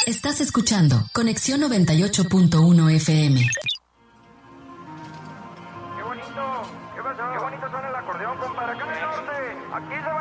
Estás escuchando Conexión 98.1 FM. Qué bonito suena el acordeón, compadre. Acá en el norte, aquí se